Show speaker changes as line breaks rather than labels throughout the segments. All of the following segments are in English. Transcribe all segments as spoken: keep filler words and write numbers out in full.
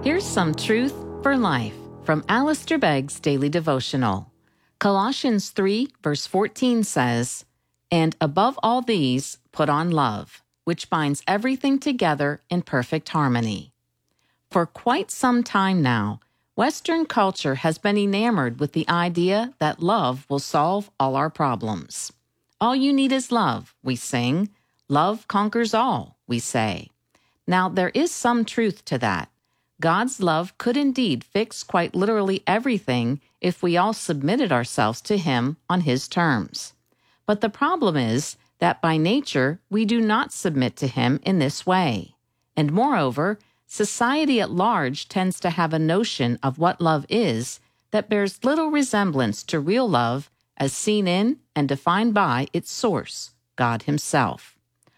Here's some truth for life from Alistair Begg's Daily Devotional. Colossians three, verse fourteen says, "And above all these, put on love, which binds everything together in perfect harmony." For quite some time now, Western culture has been enamored with the idea that love will solve all our problems. All you need is love, we sing. Love conquers all, we say. Now, there is some truth to that. God's love could indeed fix quite literally everything if we all submitted ourselves to Him on His terms. But the problem is that by nature, we do not submit to Him in this way. And moreover, society at large tends to have a notion of what love is that bears little resemblance to real love as seen in and defined by its source, God Himself.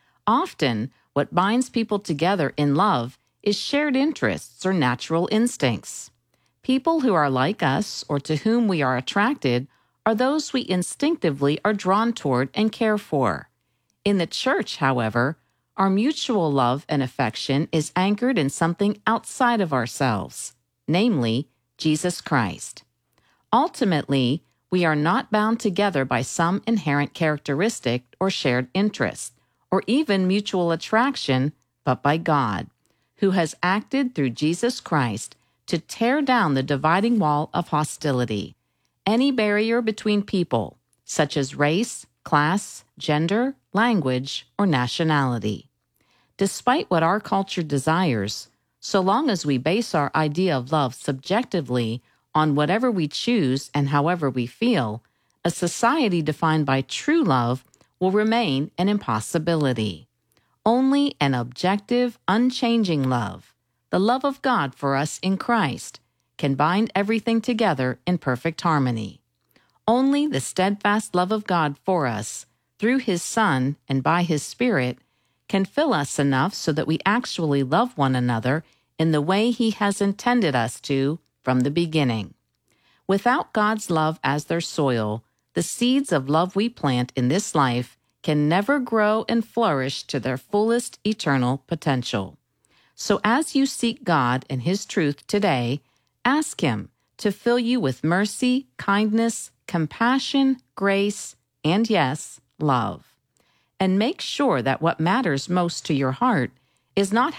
Often, what binds people together in love is shared interests or natural instincts. People who are like us or to whom we are attracted are those we instinctively are drawn toward and care for. In the church, however, our mutual love and affection is anchored in something outside of ourselves, namely, Jesus Christ. Ultimately, we are not bound together by some inherent characteristic or shared interest, or even mutual attraction, but by God, who has acted through Jesus Christ to tear down the dividing wall of hostility, any barrier between people, such as race, class, gender, language, or nationality. Despite what our culture desires, so long as we base our idea of love subjectively on whatever we choose and however we feel, a society defined by true love will remain an impossibility. Only an objective, unchanging love, the love of God for us in Christ, can bind everything together in perfect harmony. Only the steadfast love of God for us, through His Son and by His Spirit, can fill us enough so that we actually love one another in the way He has intended us to from the beginning. Without God's love as their soil, the seeds of love we plant in this life can never grow and flourish to their fullest eternal potential. So as you seek God and His truth today, ask Him to fill you with mercy, kindness, compassion, grace, and yes, love. And make sure that what matters most to your heart is not